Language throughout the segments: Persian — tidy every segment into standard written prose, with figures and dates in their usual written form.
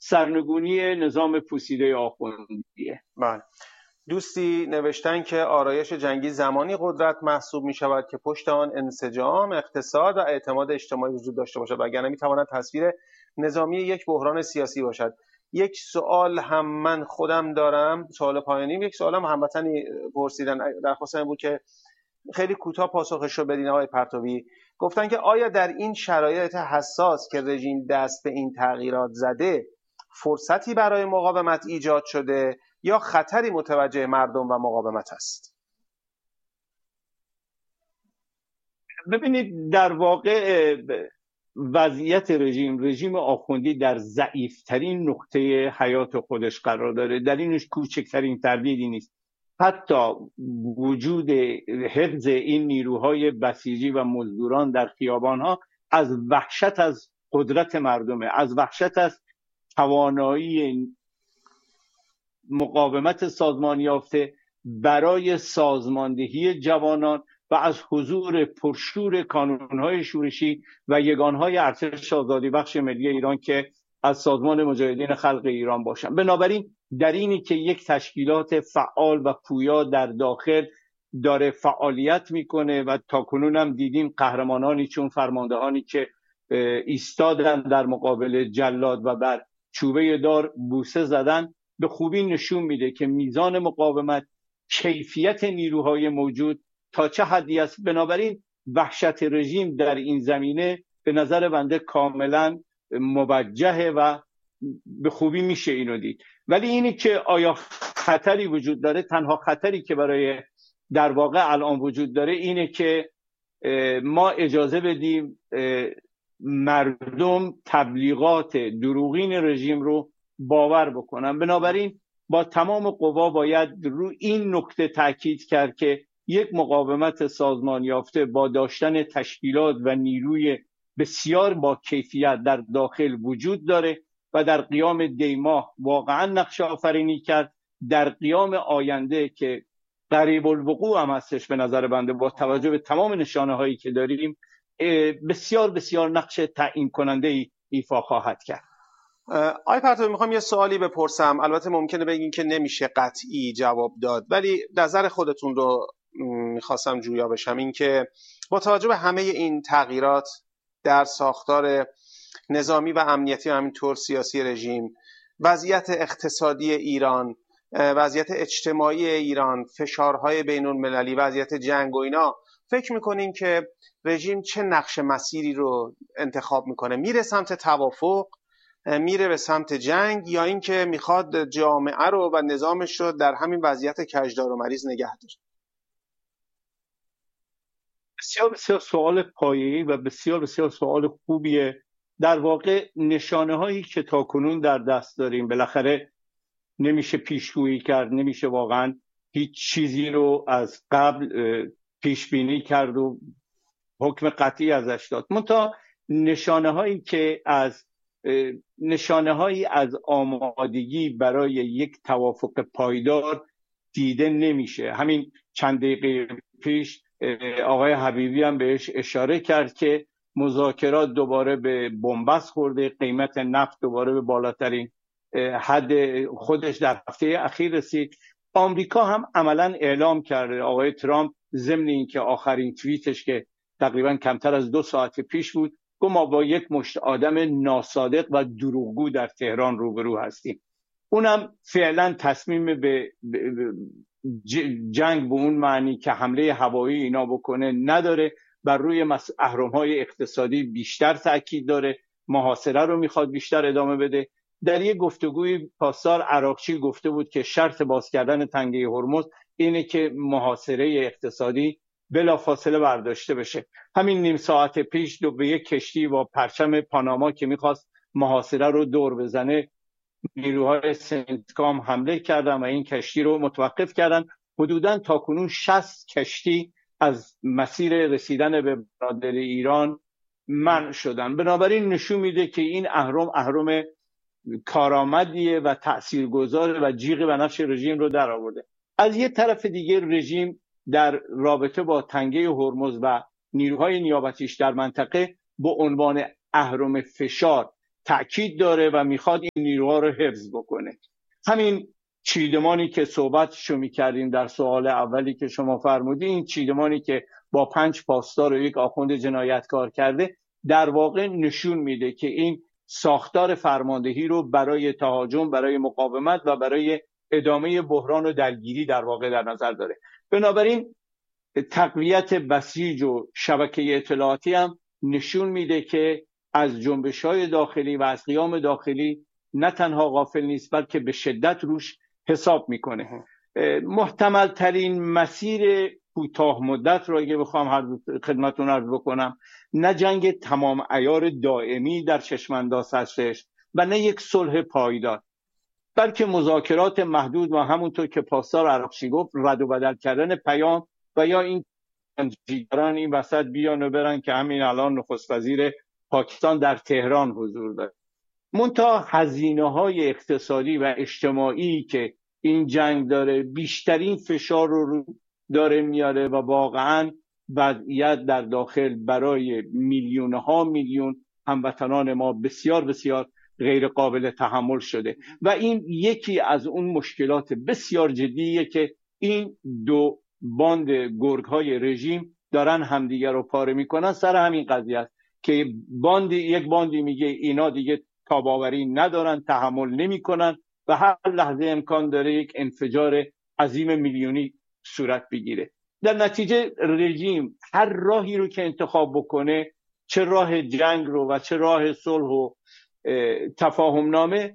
سرنگونی نظام پوسیده آخوندیه. بله. دوستی نوشتن که آرایش جنگی زمانی قدرت محسوب می شود که پشت آن انسجام، اقتصاد و اعتماد اجتماعی وجود داشته باشد، وگرنه می تواند تصویر نظامی یک بحران سیاسی باشد. یک سوال هم من خودم دارم، سوال پایانی. یک سوال هم هموطنی پرسیدن، درخواست این بود که خیلی کوتاه پاسخش رو بدین آقای پرتوی. گفتن که آیا در این شرایط حساس که رژیم دست به این تغییرات زده فرصتی برای مقاومت ایجاد شده یا خطری متوجه مردم و مقاومت است؟ ببینید، در واقع وضعیت رژیم آخوندی در ضعیفترین نقطه حیات خودش قرار داره. در اینش کوچکترین تردیدی نیست. حتی وجود حفظ این نیروهای بسیجی و مزدوران در خیابانها از وحشت از قدرت مردمه، از وحشت از توانایی مقاومت سازمان یافته برای سازماندهی جوانان و از حضور پرشور کانونهای شورشی و یگانهای ارتش آزادی بخش ملی ایران که از سازمان مجاهدین خلق ایران باشند. بنابراین در اینی که یک تشکیلات فعال و پویا در داخل داره فعالیت میکنه و تاکنون هم دیدیم قهرمانانی چون فرماندهانی که ایستادن در مقابل جلاد و بر چوبه دار بوسه زدن، به خوبی نشون میده که میزان مقاومت، کیفیت نیروهای موجود تا چه حدی است. بنابراین وحشت رژیم در این زمینه به نظر بنده کاملا موجهه و به خوبی میشه اینو دید. ولی اینی که آیا خطری وجود داره، تنها خطری که برای در واقع الان وجود داره اینه که ما اجازه بدیم مردم تبلیغات دروغین رژیم رو باور بکنن. بنابراین با تمام قوا باید رو این نکته تاکید کرد که یک مقاومت سازمان یافته با داشتن تشکیلات و نیروی بسیار با کیفیت در داخل وجود داره و در قیام دیماه واقعا نقش آفرینی کرد. در قیام آینده که قریب الوقوع هم هستش به نظر بنده با توجه به تمام نشانه هایی که داریم بسیار بسیار نقش تعیین کننده ایفا خواهد کرد. آقای پرتوی، میخوام یه سوالی بپرسم. البته ممکنه بگین که نمیشه قطعی جواب داد، ولی نظر خودتون رو میخواستم جویا بشم. این که با توجه به همه این تغییرات در ساختار نظامی و امنیتی و همینطور سیاسی رژیم، وضعیت اقتصادی ایران، وضعیت اجتماعی ایران، فشارهای بین المللی، وضعیت جنگ و اینا، فکر میکنین که رژیم چه نقش مسیری رو انتخاب میکنه؟ میره سمت توافق، میره به سمت جنگ، یا اینکه میخواد جامعه رو و نظامش رو در همین وضعیت کجدار و مریض نگه داره؟ بسیار بسیار سوال پایه‌ای و بسیار بسیار سوال خوبیه. در واقع نشانه هایی که تاکنون در دست داریم بالاخره نمیشه پیشگویی کرد، نمیشه واقعا هیچ چیزی رو از قبل پیش بینی کرد و حکم قطعی ازش داد. منتها نشانه هایی از آمادگی برای یک توافق پایدار دیده نمیشه. همین چند دقیقه پیش آقای حبیبی هم بهش اشاره کرد که مذاکرات دوباره به بنبست خورده، قیمت نفت دوباره به بالاترین حد خودش در هفته اخیر رسید. آمریکا هم عملاً اعلام کرده، آقای ترامپ ضمن اینکه آخرین توییتش که تقریباً کمتر از 2 ساعت پیش بود، گفت ما با یک مشت آدم ناصادق و دروغگو در تهران روبرو هستیم. اونم فعلا تصمیم به جنگ به اون معنی که حمله هوایی اینا بکنه نداره. بر روی اهرم‌های اقتصادی بیشتر تاکید داره، محاصره رو میخواد بیشتر ادامه بده. در یک گفتگوی پاسدار عراقچی گفته بود که شرط باز کردن تنگه هرمز اینه که محاصره اقتصادی بلافاصله برداشته بشه. همین نیم ساعت پیش به یک کشتی با پرچم پاناما که میخواست محاصره رو دور بزنه، نیروهای سنتکام حمله کردن و این کشتی رو متوقف کردن. حدوداً تاکنون 60 کشتی از مسیر رسیدن به بنادر ایران منع شدن. بنابراین نشون میده که این اهرم کارآمدیه و تاثیرگذاره و جیغ بنفش رژیم رو در آورده. از یه طرف دیگه رژیم در رابطه با تنگه هرمز و نیروهای نیابتیش در منطقه به عنوان اهرم فشار تأکید داره و میخواد این نیروها رو حفظ بکنه. همین چیدمانی که صحبتشو میکردیم در سوال اولی که شما فرمودی، این چیدمانی که با 5 پاسدار و یک آخوند جنایتکار کرده، در واقع نشون میده که این ساختار فرماندهی رو برای تهاجم، برای مقاومت و برای ادامه بحران و درگیری در واقع در نظر داره. بنابراین تقویت بسیج و شبکه اطلاعاتی هم نشون میده که از جنبش‌های داخلی و از قیام داخلی نه تنها غافل نیست، بلکه به شدت روش حساب میکنه. محتمل ترین مسیر کوتاه مدت رو اگه بخوام خدمتتون عرض بکنم، نه جنگ تمام عیار دائمی در چشم‌انداز هستش و نه یک صلح پایدار، بلکه مذاکرات محدود و همونطور که پاسدار عراقچی گفت رد و بدل کردن پیام و یا این جنگجویان این وسط بیان و برن که همین الان نخست وزیر پاکستان در تهران حضور داره. منتها هزینه‌های اقتصادی و اجتماعی که این جنگ داره بیشترین فشار رو داره میاره و واقعاً وضعیت در داخل برای میلیون‌ها میلیون هموطنان ما بسیار بسیار غیر قابل تحمل شده و این یکی از اون مشکلات بسیار جدیه که این دو باند گرگ‌های رژیم دارن همدیگر رو پاره میکنن. سر همین قضیه است که یک باندی میگه اینا دیگه تاباوری ندارن، تحمل نمیکنن و هر لحظه امکان داره یک انفجار عظیم میلیونی صورت بگیره. در نتیجه رژیم هر راهی رو که انتخاب بکنه، چه راه جنگ رو و چه راه صلح و تفاهم نامه،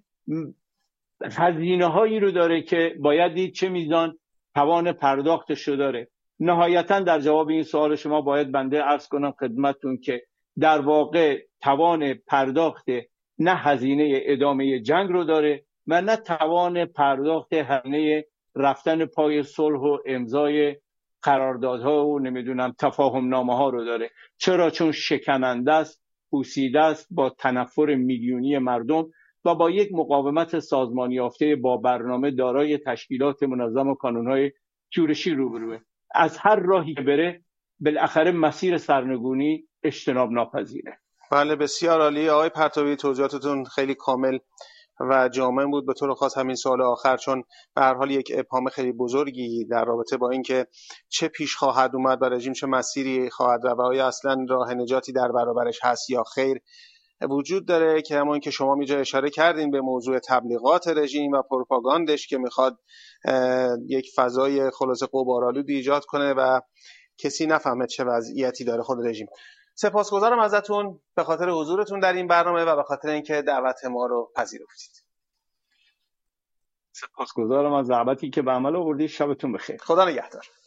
هزینه هایی رو داره که باید دید چه میزان توان پرداختش رو داره. نهایتا در جواب این سوال شما باید بنده عرض کنم خدمتتون که در واقع توان پرداخت نه هزینه ادامه جنگ رو داره و نه توان پرداخت هزینه رفتن پای صلح و امضای قراردادها و نمیدونم تفاهم نامه ها رو داره. چرا؟ چون شکننده است، پوسیده است با تنفر میلیونی مردم و با یک مقاومت سازمانی یافته با برنامه دارای تشکیلات منظم و کانونهای شورشی روبروه. از هر راهی بره بالاخره مسیر سرنگونی اجتناب ناپذیره. بله بسیار عالی آقای پرتوی، توضیحاتتون خیلی کامل و جامع بود. به طور خاص همین سوال آخر، چون به هر حال یک ابهام خیلی بزرگی در رابطه با اینکه چه پیش خواهد اومد و رژیم چه مسیری خواهد رفت و آیا اصلا راه نجاتی در برابرش هست یا خیر وجود داره، که همون که شما میجا اشاره کردین به موضوع تبلیغات رژیم و پروپاگاندش که میخواد یک فضای خلاصه غبارآلودی ایجاد کنه و کسی نفهمه چه وضعیتی داره خود رژیم. سپاسگزارم ازتون به خاطر حضورتون در این برنامه و به خاطر اینکه دعوت ما رو پذیرفتید. سپاسگزارم از دعوتی که به عمل آوردید. شبتون بخیر. خدا نگهدار.